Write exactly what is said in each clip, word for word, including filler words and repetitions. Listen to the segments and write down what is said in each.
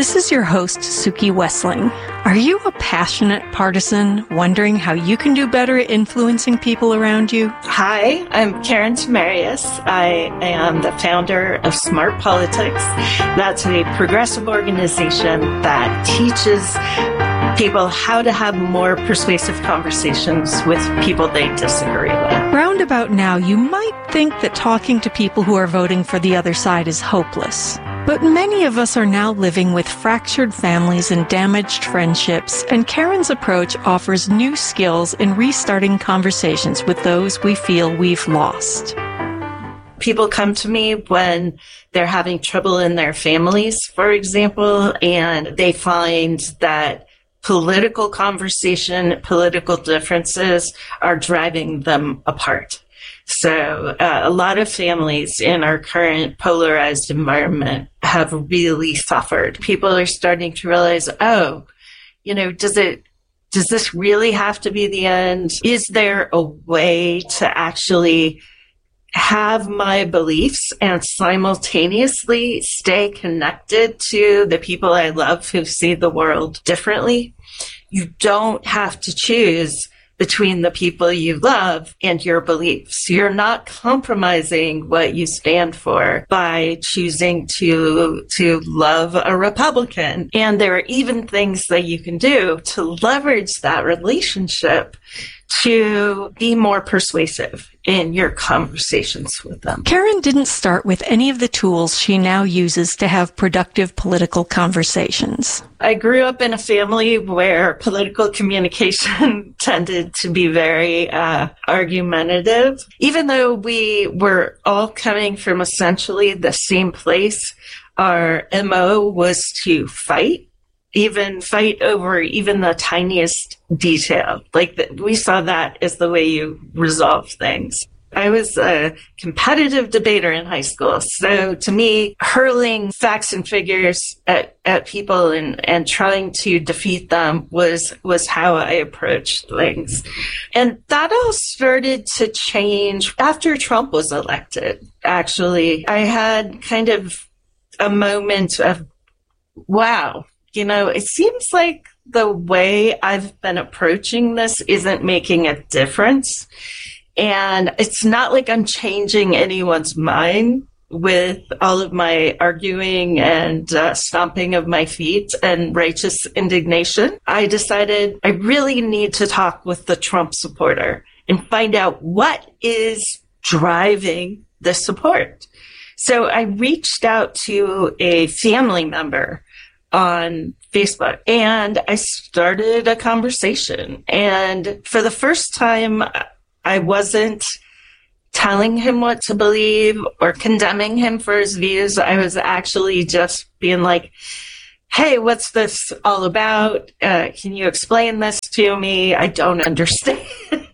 This is your host, Suki Wessling. Are you a passionate partisan wondering how you can do better at influencing people around you? Hi, I'm Karen Tamarius. I am the founder of Smart Politics. That's a progressive organization that teaches people how to have more persuasive conversations with people they disagree with. Roundabout now, you might think that talking to people who are voting for the other side is hopeless. But many of us are now living with fractured families and damaged friendships, and Karen's approach offers new skills in restarting conversations with those we feel we've lost. People come to me when they're having trouble in their families, for example, and they find that political conversation, political differences are driving them apart. So uh, a lot of families in our current polarized environment have really suffered. People are starting to realize, oh, you know, does it, does this really have to be the end? Is there a way to actually have my beliefs and simultaneously stay connected to the people I love who see the world differently? You don't have to choose between the people you love and your beliefs. You're not compromising what you stand for by choosing to to love a Republican. And there are even things that you can do to leverage that relationship to be more persuasive in your conversations with them. Karen didn't start with any of the tools she now uses to have productive political conversations. I grew up in a family where political communication tended to be very uh, argumentative. Even though we were all coming from essentially the same place, our M O was to fight. Even fight over even the tiniest detail. Like the, we saw that as the way you resolve things. I was a competitive debater in high school. So to me, hurling facts and figures at, at people and, and trying to defeat them was, was how I approached things. And that all started to change after Trump was elected. Actually, I had kind of a moment of, wow, you know, it seems like the way I've been approaching this isn't making a difference. And it's not like I'm changing anyone's mind with all of my arguing and uh, stomping of my feet and righteous indignation. I decided I really need to talk with the Trump supporter and find out what is driving the support. So I reached out to a family member on Facebook, and I started a conversation. And for the first time, I wasn't telling him what to believe or condemning him for his views. I was actually just being like, hey, what's this all about? Uh, can you explain this to me? I don't understand.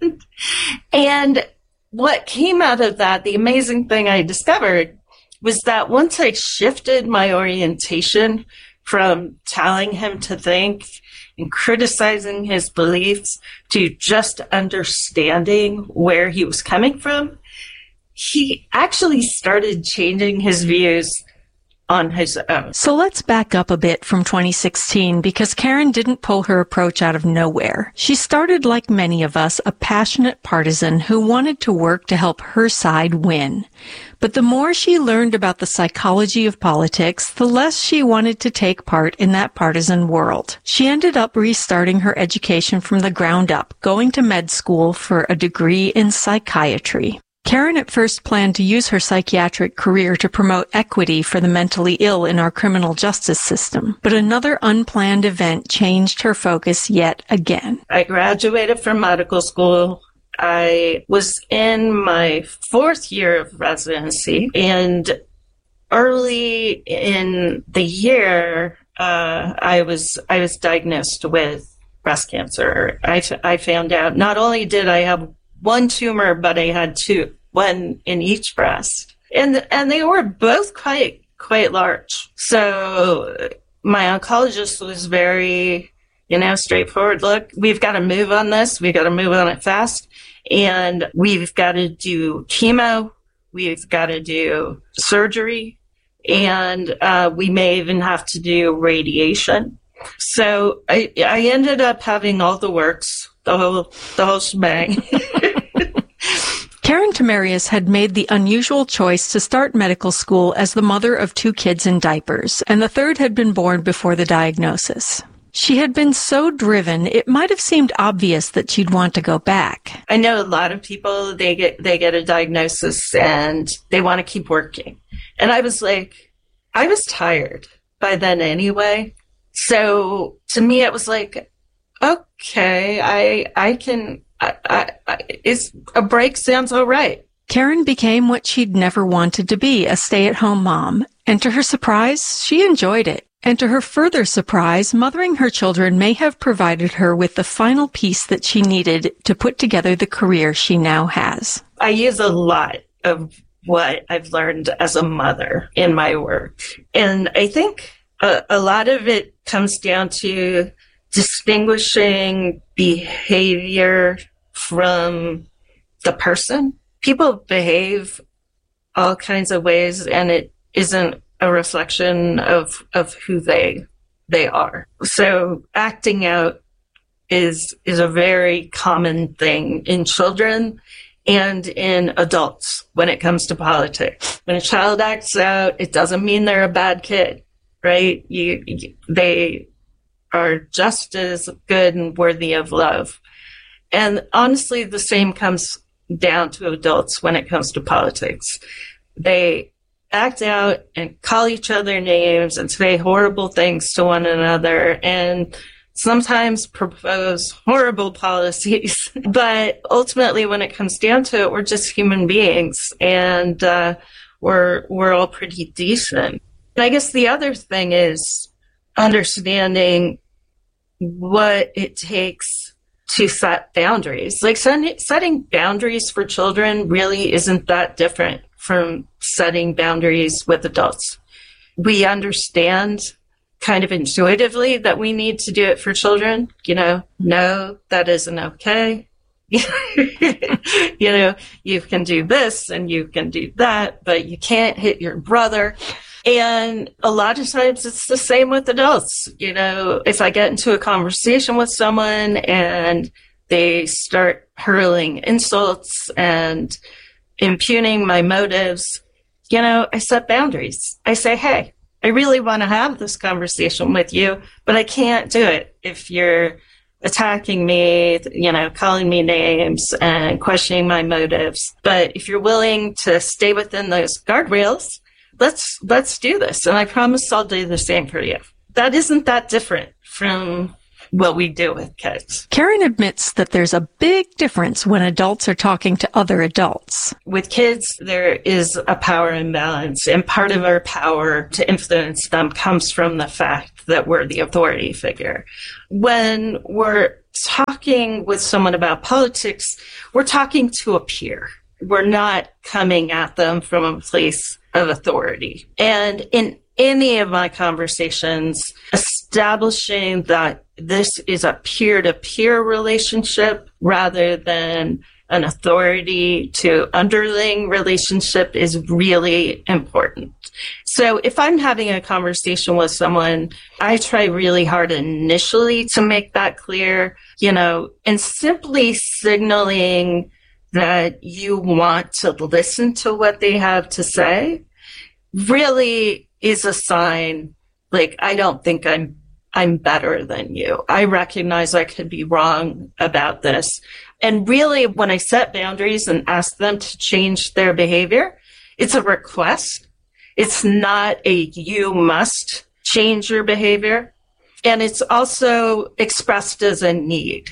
And what came out of that, the amazing thing I discovered, was that once I shifted my orientation from telling him to think and criticizing his beliefs to just understanding where he was coming from, he actually started changing his views on his own. So let's back up a bit from twenty sixteen, because Karen didn't pull her approach out of nowhere. She started, like many of us, a passionate partisan who wanted to work to help her side win. But the more she learned about the psychology of politics, the less she wanted to take part in that partisan world. She ended up restarting her education from the ground up, going to med school for a degree in psychiatry. Karen at first planned to use her psychiatric career to promote equity for the mentally ill in our criminal justice system, but another unplanned event changed her focus yet again. I graduated from medical school. I was in my fourth year of residency, and early in the year, uh, I was I was diagnosed with breast cancer. I, I found out not only did I have one tumor, but I had two, one in each breast, and and they were both quite quite large. So my oncologist was very, you know, straightforward. Look, we've got to move on this. We've got to move on it fast. And we've got to do chemo. We've got to do surgery. and uh, we may even have to do radiation. So I, I ended up having all the works, the whole, the whole shebang. Karen Tamarius had made the unusual choice to start medical school as the mother of two kids in diapers, and the third had been born before the diagnosis. She had been so driven, it might have seemed obvious that she'd want to go back. I know a lot of people, they get they get a diagnosis and they want to keep working. And I was like, I was tired by then anyway. So to me, it was like, okay, I I can, I, I, I, it's, a break sounds all right. Karen became what she'd never wanted to be, a stay-at-home mom. And to her surprise, she enjoyed it. And to her further surprise, mothering her children may have provided her with the final piece that she needed to put together the career she now has. I use a lot of what I've learned as a mother in my work. And I think a, a lot of it comes down to distinguishing behavior from the person. People behave all kinds of ways, and it isn't a reflection of of who they they are. So acting out is is a very common thing in children and in adults when it comes to politics. When a child acts out, it doesn't mean they're a bad kid, right? You, you they are just as good and worthy of love. And honestly, the same comes down to adults when it comes to politics. They act out and call each other names and say horrible things to one another and sometimes propose horrible policies. But ultimately, when it comes down to it, we're just human beings, and uh, we're we're all pretty decent. And I guess the other thing is understanding what it takes to set boundaries. Like setting, setting boundaries for children really isn't that different from setting boundaries with adults. We understand kind of intuitively that we need to do it for children. You know, no, that isn't okay. You know, you can do this and you can do that, but you can't hit your brother. And a lot of times it's the same with adults. You know, if I get into a conversation with someone and they start hurling insults and impugning my motives, you know, I set boundaries. I say, hey, I really want to have this conversation with you, but I can't do it if you're attacking me, you know, calling me names and questioning my motives. But if you're willing to stay within those guardrails, let's let's do this. And I promise I'll do the same for you. That isn't that different from what we do with kids. Karen admits that there's a big difference when adults are talking to other adults. With kids, there is a power imbalance, and part of our power to influence them comes from the fact that we're the authority figure. When we're talking with someone about politics, we're talking to a peer. We're not coming at them from a place of authority. And in any of my conversations, establishing that this is a peer-to-peer relationship rather than an authority to underling relationship is really important. So if I'm having a conversation with someone, I try really hard initially to make that clear, you know, and simply signaling that you want to listen to what they have to say really is a sign, like, I don't think I'm I'm better than you. I recognize I could be wrong about this. And really, when I set boundaries and ask them to change their behavior, it's a request. It's not a you must change your behavior. And it's also expressed as a need.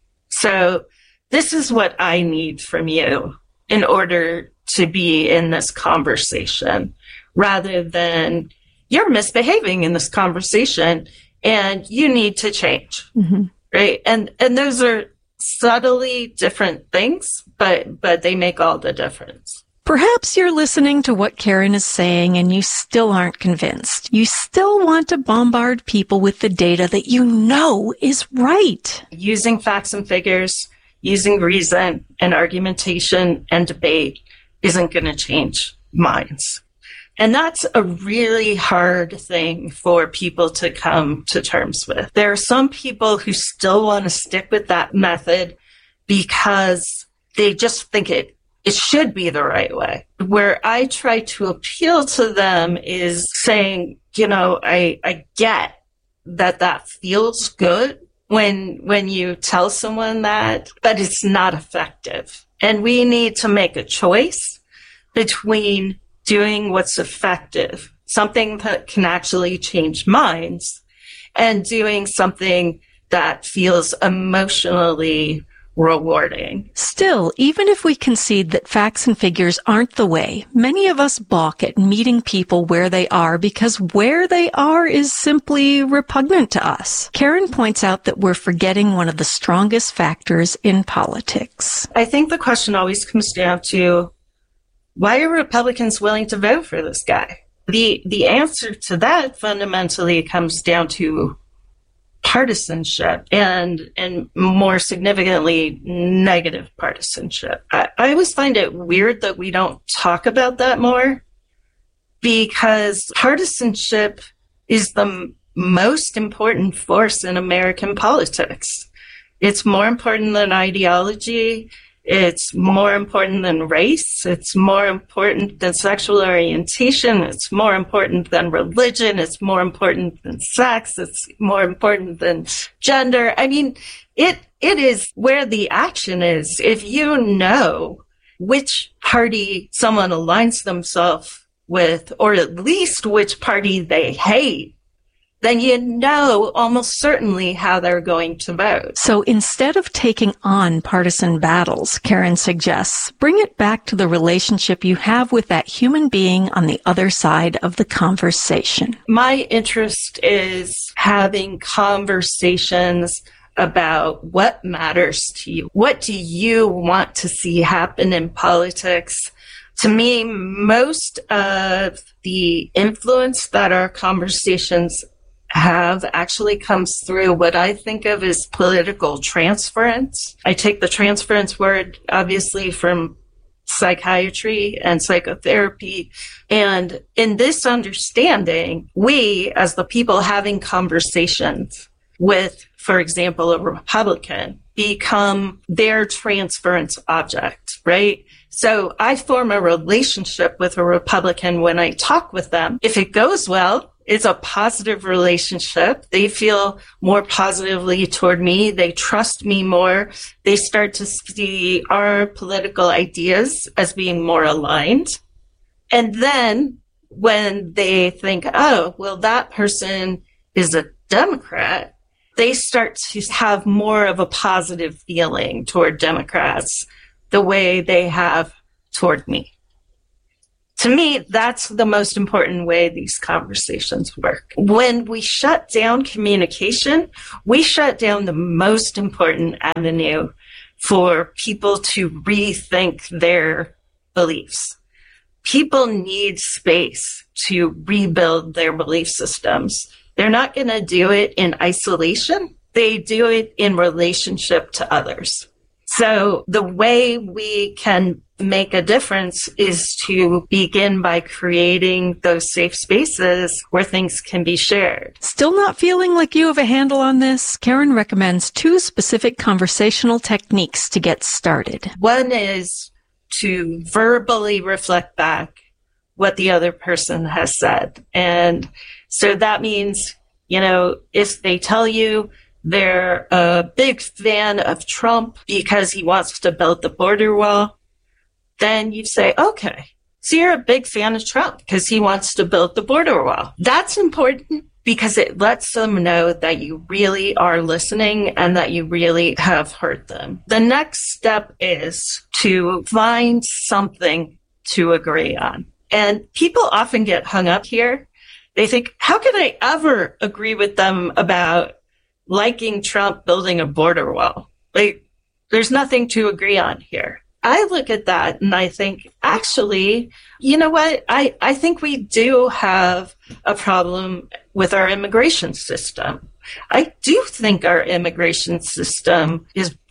So this is what I need from you in order to be in this conversation, rather than you're misbehaving in this conversation and you need to change, mm-hmm. right? And and those are subtly different things, but but they make all the difference. Perhaps you're listening to what Karen is saying and you still aren't convinced. You still want to bombard people with the data that you know is right. Using facts and figures, using reason and argumentation and debate isn't going to change minds. And that's a really hard thing for people to come to terms with. There are some people who still want to stick with that method because they just think it, it should be the right way. Where I try to appeal to them is saying, you know, I, I get that that feels good when, when you tell someone that, but it's not effective. And we need to make a choice between doing what's effective, something that can actually change minds, and doing something that feels emotionally rewarding. Still, even if we concede that facts and figures aren't the way, many of us balk at meeting people where they are because where they are is simply repugnant to us. Karen points out that we're forgetting one of the strongest factors in politics. I think the question always comes down to, why are Republicans willing to vote for this guy? The the answer to that fundamentally comes down to partisanship and, and more significantly, negative partisanship. I, I always find it weird that we don't talk about that more, because partisanship is the m- most important force in American politics. It's more important than ideology. It's more important than race. It's more important than sexual orientation. It's more important than religion. It's more important than sex. It's more important than gender. I mean, it it is where the action is. If you know which party someone aligns themselves with, or at least which party they hate, then you know almost certainly how they're going to vote. So instead of taking on partisan battles, Karen suggests, bring it back to the relationship you have with that human being on the other side of the conversation. My interest is having conversations about what matters to you. What do you want to see happen in politics? To me, most of the influence that our conversations have actually comes through what I think of as political transference. I take the transference word, obviously, from psychiatry and psychotherapy. And in this understanding, we, as the people having conversations with, for example, a Republican, become their transference object, right? So I form a relationship with a Republican when I talk with them. If it goes well, it's a positive relationship. They feel more positively toward me. They trust me more. They start to see our political ideas as being more aligned. And then when they think, oh, well, that person is a Democrat, they start to have more of a positive feeling toward Democrats the way they have toward me. To me, that's the most important way these conversations work. When we shut down communication, we shut down the most important avenue for people to rethink their beliefs. People need space to rebuild their belief systems. They're not going to do it in isolation. They do it in relationship to others. So the way we can make a difference is to begin by creating those safe spaces where things can be shared. Still not feeling like you have a handle on this? Karen recommends two specific conversational techniques to get started. One is to verbally reflect back what the other person has said. And so that means, you know, if they tell you they're a big fan of Trump because he wants to build the border wall, then you say, okay, so you're a big fan of Trump because he wants to build the border wall. That's important because it lets them know that you really are listening and that you really have heard them. The next step is to find something to agree on. And people often get hung up here. They think, how can I ever agree with them about liking Trump building a border wall? Like, there's nothing to agree on here. I look at that and I think, actually, you know what? I, I think we do have a problem with our immigration system. I do think our immigration system is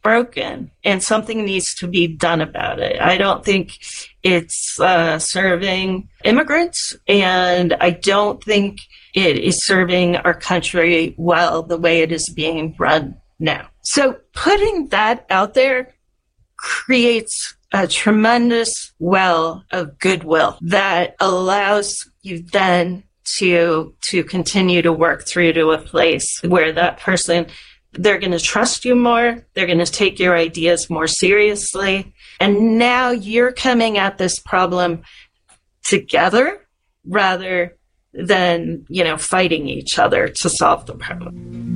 broken and something needs to be done about it. I don't think it's uh, serving immigrants, and I don't think it is serving our country well the way it is being run now. So putting that out there creates a tremendous well of goodwill that allows you then to to continue to work through to a place where that person, they're going to trust you more, they're going to take your ideas more seriously, and now you're coming at this problem together rather than, you know, fighting each other to solve the problem.